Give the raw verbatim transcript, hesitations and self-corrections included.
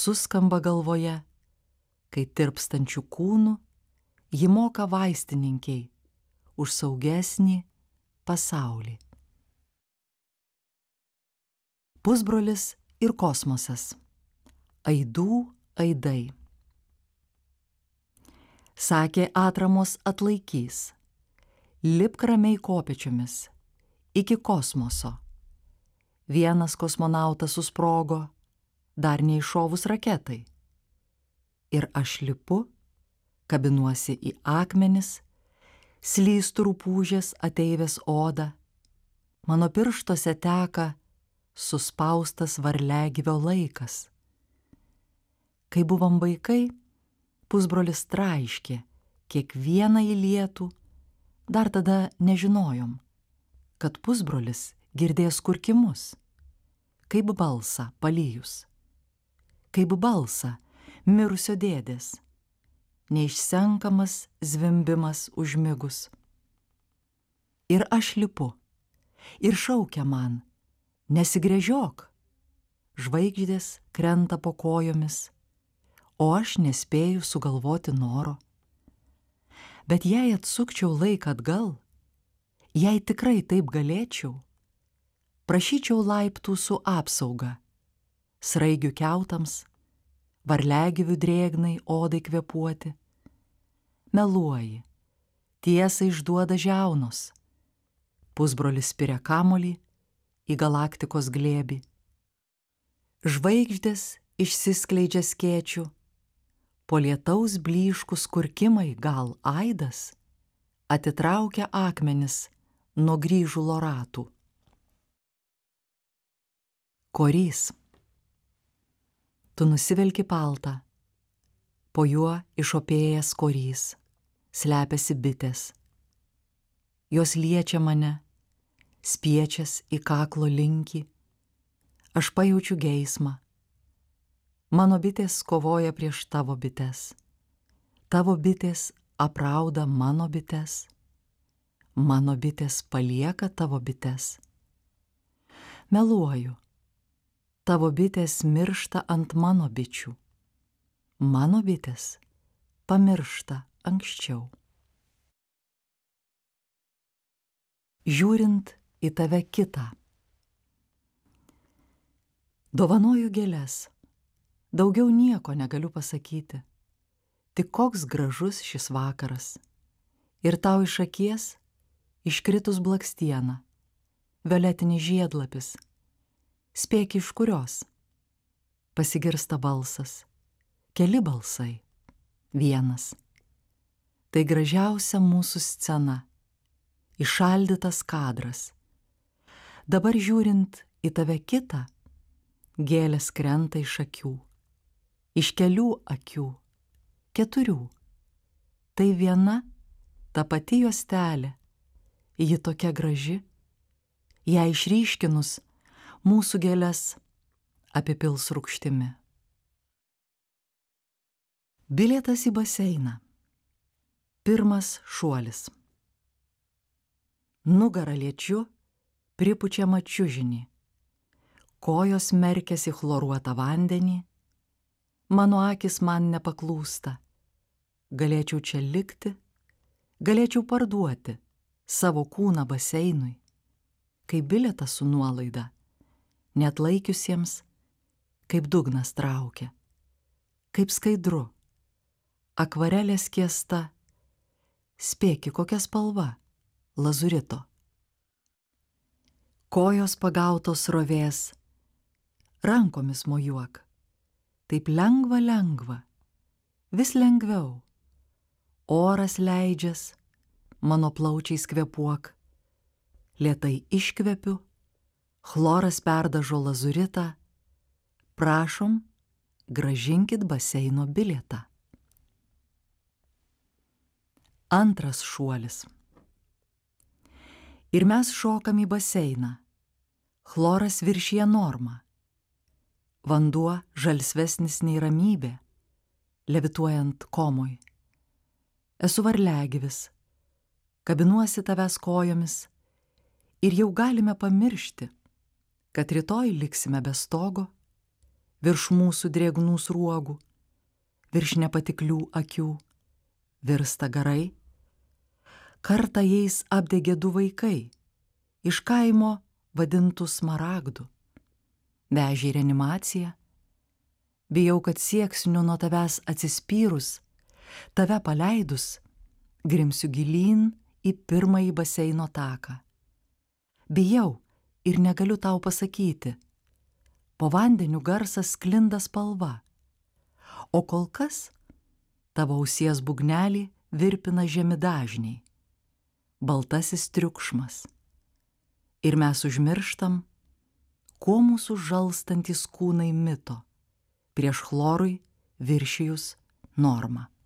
suskamba galvoje, kai tirpstančių kūnų ji moka vaistininkiai už saugesnį pasaulį. Pusbrolis ir kosmosas. Aidų aidai. Sakė, atramos atlaikys. Lipk ramiai kopėčiomis iki kosmoso. Vienas kosmonautas susprogo, dar neiššovus raketai. Ir aš lipu, kabinuosi į akmenis, slystu rupūžės ateivės odą. Mano pirštuose teka suspaustas varliagyvio laikas. Kai buvom vaikai, pusbrolis traiškė kiekvieną įlietų, dar tada nežinojom, kad pusbrolis girdės kurkimus, kaip balsą palijus, kaip balsą mirusio dėdės, neišsenkamas zvimbimas užmigus. Ir aš lipu, ir šaukia man, nesigręžiok, žvaigždės krenta po kojomis, o aš nespėju sugalvoti noro. Bet jei atsukčiau laiką atgal, jei tikrai taip galėčiau, prašyčiau laiptų su apsauga, sraigių kiautams, varliagyvių drėgnai odai kvėpuoti. Meluoji, tiesą išduoda žiaunos. Pusbrolis spiria kamuolį į galaktikos glėbį. Žvaigždės išsiskleidžia skėčių, po lietaus blyškus kurkimai gal aidas atitraukia akmenis nuo grįžulo ratų. Korys. Tu nusivelki paltą, po juo išopėjęs korys, slepiasi bitės. Jos liečia mane, spiečias į kaklo linkį, aš pajaučiu geismą. Mano bitės kovoja prieš tavo bites, tavo bitės aprauda mano bites, mano bitės palieka tavo bites. Meluoju, tavo bitės miršta ant mano bičių, mano bitės pamiršta anksčiau. Žiūrint į tave kitą. Dovanoju gėles, daugiau nieko negaliu pasakyti, tik koks gražus šis vakaras. Ir tau iš akies iškritus blakstiena, violetinis žiedlapis. Spėk iš kurios. Pasigirsta balsas, keli balsai, vienas. Tai gražiausia mūsų scena, įšaldytas kadras. Dabar žiūrint į tave kitą, gėlės krenta iš akių, iš kelių akių, keturių. Tai viena, ta pati juostelė, ji tokia graži, ją išryškinus mūsų gėles apipils rūgštimi. Bilietas į baseiną. Pirmas šuolis. Nugarą liečiu, pripučiamą čiužinį. Kojos merkiasi chloruotą vandenį. Mano akis man nepaklūsta. Galėčiau čia likti, galėčiau parduoti savo kūną baseinui, kaip bilietą su nuolaida, neatlaikiusiems, kaip dugnas traukia, kaip skaidru, akvarelė skiesta, spėki kokia spalva, lazurito. Kojos pagautos srovės, rankomis mojuok, taip lengva, lengva, vis lengviau. Oras leidžias, mano plaučiais kvėpuok, lėtai iškvepiu, chloras perdažo lazuritą, prašom, grąžinkit baseino bilietą. Antras šuolis. Ir mes šokam į baseiną, chloras viršija normą, vanduo žalsvesnis nei ramybė, levituojant komoj. Esu varliagyvis, kabinuosi tavęs kojomis ir jau galime pamiršti, kad rytoj liksime be stogo, virš mūsų drėgnų sruogų, virš nepatiklių akių, virsta garai. Kartą jais apdegė du vaikai, iš kaimo vadintų Smaragdu. Vežė į reanimaciją. Bijau, kad sieksniu nuo tavęs atsispyrus, tave paleidus, grimsiu gilyn į pirmąjį baseino taką. Bijau ir negaliu tau pasakyti. Po vandeniu garsas sklinda spalva, o kol kas tavo ausies būgnelį virpina žemi dažniai, baltasis triukšmas. Ir mes užmirštam, kuo mūsų žalstantys kūnai mito prieš chlorui viršijus normą.